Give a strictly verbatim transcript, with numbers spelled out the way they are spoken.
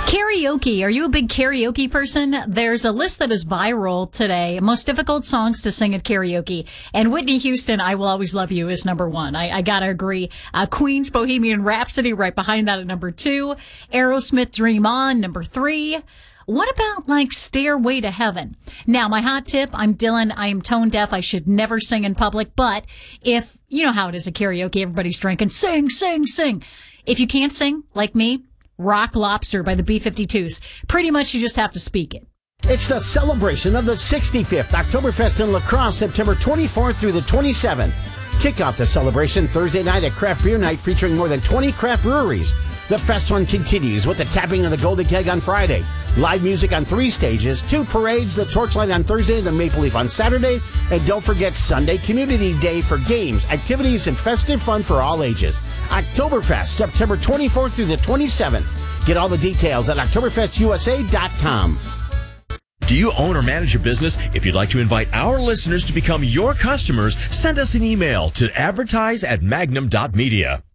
Karaoke. Are you a big karaoke person? There's a list that is viral today. Most difficult songs to sing at karaoke. And Whitney Houston, I Will Always Love You is number one. I, I gotta agree. Uh, Queen's Bohemian Rhapsody right behind that at number two. Aerosmith Dream On, number three. What about like Stairway to Heaven? Now, my hot tip, I'm Dylan. I am tone deaf. I should never sing in public. But if, you know how it is at karaoke, everybody's drinking, sing, sing, sing. If you can't sing, like me, Rock Lobster by the B fifty-twos. Pretty much you just have to speak it. It's the celebration of the sixty-fifth Oktoberfest in La Crosse, September twenty-fourth through the twenty-seventh. Kick off the celebration Thursday night at Craft Beer Night featuring more than twenty craft breweries. The fest fun continues with the tapping of the Golden Keg on Friday, live music on three stages, two parades, the Torchlight on Thursday, the Maple Leaf on Saturday, and don't forget Sunday Community Day for games, activities, and festive fun for all ages. Oktoberfest, September twenty-fourth through the twenty-seventh. Get all the details at Oktoberfest U S A dot com. Do you own or manage a business? If you'd like to invite our listeners to become your customers, send us an email to advertise at magnum dot media.